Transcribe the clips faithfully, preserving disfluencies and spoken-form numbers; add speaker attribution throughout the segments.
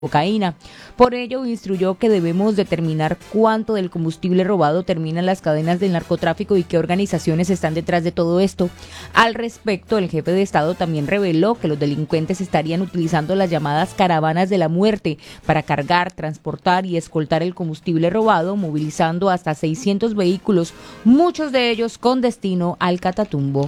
Speaker 1: cocaína. Por ello, instruyó que debemos determinar cuánto del combustible robado termina en las cadenas del narcotráfico y qué organizaciones están detrás de todo esto. Al respecto, el jefe de Estado también reveló que los delincuentes estarían utilizando las llamadas caravanas de la muerte para cargar, transportar y escoltar el combustible robado, movilizando hasta seiscientos vehículos, muchos de ellos con destino al Catatumbo.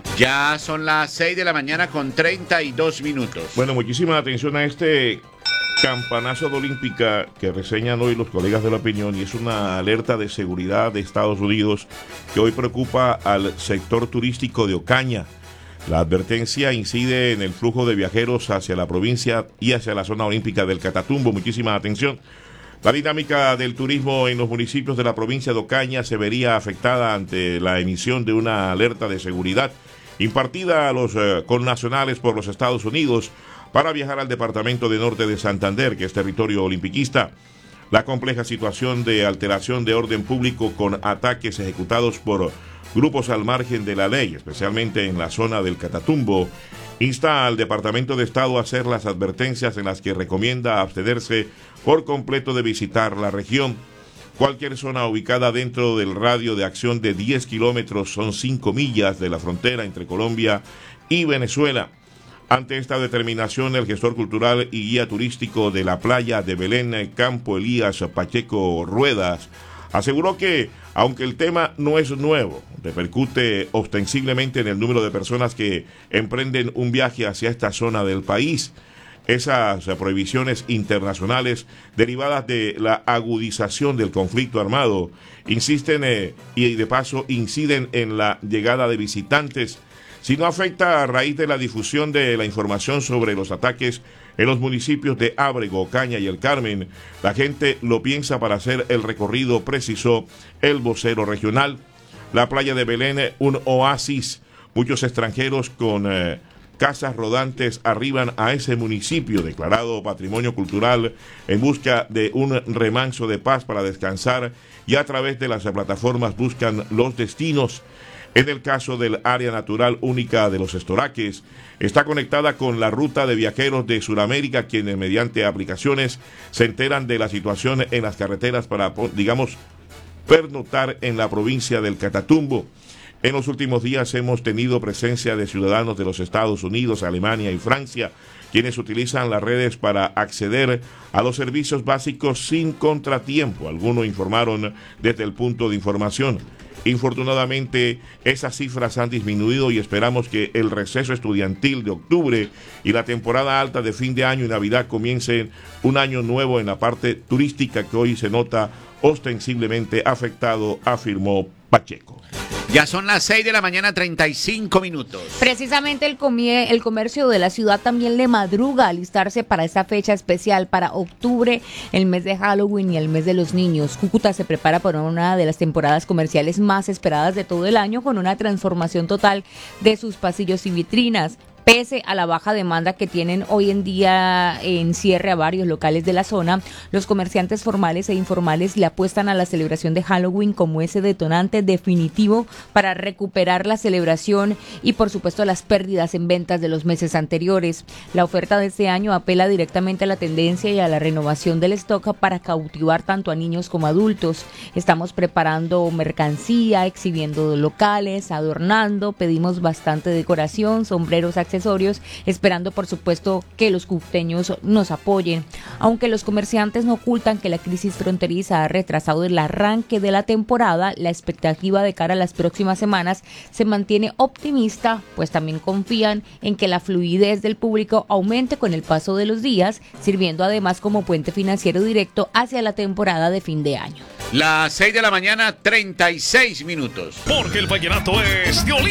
Speaker 2: Ya son las seis de la mañana con treinta y dos minutos.
Speaker 3: Bueno, muchísima atención a este campanazo de Olímpica que reseñan hoy los colegas de la opinión, y es una alerta de seguridad de Estados Unidos que hoy preocupa al sector turístico de Ocaña. La advertencia incide en el flujo de viajeros hacia la provincia y hacia la zona olímpica del Catatumbo. Muchísima atención. La dinámica del turismo en los municipios de la provincia de Ocaña se vería afectada ante la emisión de una alerta de seguridad impartida a los eh, connacionales por los Estados Unidos para viajar al departamento de Norte de Santander, que es territorio olimpiquista. La compleja situación de alteración de orden público con ataques ejecutados por grupos al margen de la ley, especialmente en la zona del Catatumbo, insta al Departamento de Estado a hacer las advertencias en las que recomienda abstenerse por completo de visitar la región. Cualquier zona ubicada dentro del radio de acción de diez kilómetros son cinco millas de la frontera entre Colombia y Venezuela. Ante esta determinación, el gestor cultural y guía turístico de la playa de Belén, Campo Elías Pacheco Ruedas, aseguró que, aunque el tema no es nuevo, repercute ostensiblemente en el número de personas que emprenden un viaje hacia esta zona del país. Esas prohibiciones internacionales derivadas de la agudización del conflicto armado insisten eh, y de paso inciden en la llegada de visitantes. Si no afecta a raíz de la difusión de la información sobre los ataques en los municipios de Ábrego, Ocaña y El Carmen, la gente lo piensa para hacer el recorrido, precisó el vocero regional. La playa de Belén, un oasis. Muchos extranjeros con eh, casas rodantes arriban a ese municipio declarado patrimonio cultural en busca de un remanso de paz para descansar, y a través de las plataformas buscan los destinos. En el caso del área natural única de los Estoraques, está conectada con la ruta de viajeros de Sudamérica, quienes mediante aplicaciones se enteran de la situación en las carreteras para, digamos, pernoctar en la provincia del Catatumbo. En los últimos días hemos tenido presencia de ciudadanos de los Estados Unidos, Alemania y Francia, quienes utilizan las redes para acceder a los servicios básicos sin contratiempo, algunos informaron desde el punto de información. Infortunadamente, esas cifras han disminuido y esperamos que el receso estudiantil de octubre y la temporada alta de fin de año y Navidad comiencen un año nuevo en la parte turística que hoy se nota ostensiblemente afectado, afirmó Pacheco.
Speaker 2: Ya son las seis de la mañana, treinta y cinco minutos.
Speaker 1: Precisamente el, comie- el comercio de la ciudad también le madruga a alistarse para esta fecha especial, para octubre, el mes de Halloween y el mes de los niños. Cúcuta se prepara para una de las temporadas comerciales más esperadas de todo el año, con una transformación total de sus pasillos y vitrinas. Pese a la baja demanda que tienen hoy en día en cierre a varios locales de la zona, los comerciantes formales e informales le apuestan a la celebración de Halloween como ese detonante definitivo para recuperar la celebración y, por supuesto, las pérdidas en ventas de los meses anteriores. La oferta de este año apela directamente a la tendencia y a la renovación del stock para cautivar tanto a niños como a adultos. Estamos preparando mercancía, exhibiendo locales, adornando, pedimos bastante decoración, sombreros, accesorios, esperando por supuesto que los cúcuteños nos apoyen. Aunque los comerciantes no ocultan que la crisis fronteriza ha retrasado el arranque de la temporada, la expectativa de cara a las próximas semanas se mantiene optimista, pues también confían en que la fluidez del público aumente con el paso de los días, sirviendo además como puente financiero directo hacia la temporada de fin de año.
Speaker 2: Las seis de la mañana, treinta y seis minutos.
Speaker 4: Porque el vallenato es de Olímpica.